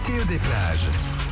météo des plages.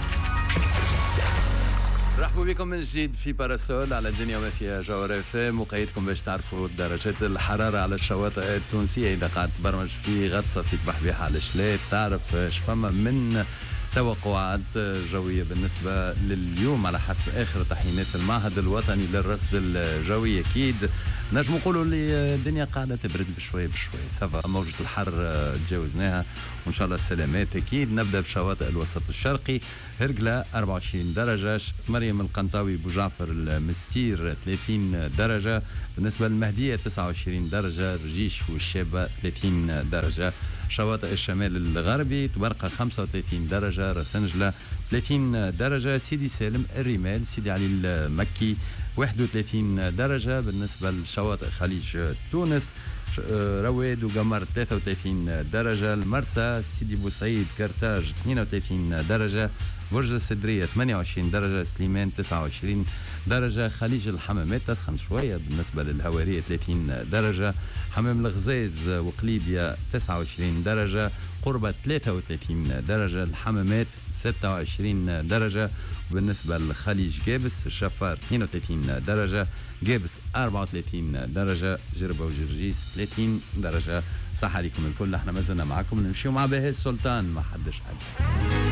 رحبوا بكم من جديد في باراسول على الدنيا وما فيها جوهر اف ام. وقيدكم باش تعرفوا درجات الحراره على الشواطئ التونسيه. اذا قاعد تبرمج في غطسه في بحبيحه على الشلات تعرف اش فما من توقعات جويه بالنسبه لليوم على حسب اخر تحيينات المعهد الوطني للرصد الجوي. اكيد نجم نقولوا اللي الدنيا قاعده تبرد بشوي بشوي. سافا موجه الحر تجاوزناها وان شاء الله السلامات. اكيد نبدا بشواطئ الوسط الشرقي. هرقله 24 درجه، مريم القنطاوي بوجعفر المستير 30 درجه، بالنسبه للمهديه 29 درجه، رجيش والشابه 30 درجه، شواطئ الشمال الغربي تبرقة 35 درجة، راسنجلة 30 درجة، سيدي سالم الرمال سيدي علي المكي 31 درجة، بالنسبة لشواطئ خليج تونس رواد وقمر 33 درجة، المرسى سيدي بوسعيد كرتاج 32 درجة، برج السدرية 28 درجة، سليمان 29 درجة، خليج الحمامات تسخن شوية بالنسبة للهوارية 30 درجة، حمام الغزاز وقليبية 29 درجة، قربة 33 درجة، الحمامات 26 درجة، وبالنسبة للخليج جابس الشفار 32 درجة، جابس 34 درجة، جربة وجرجيس 30 درجة. صح عليكم الكل، احنا ما زلنا معكم نمشيو مع باهي السلطان ما حدش قال.